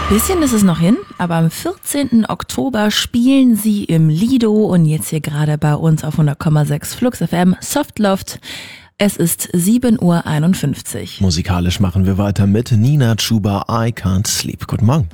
Bisschen ist es noch hin, aber am 14. Oktober spielen sie im Lido und jetzt hier gerade bei uns auf 100,6 Flux FM Softloft. Es ist 7:51 Uhr. Musikalisch machen wir weiter mit Nina Chuba, I Can't Sleep. Guten Morgen.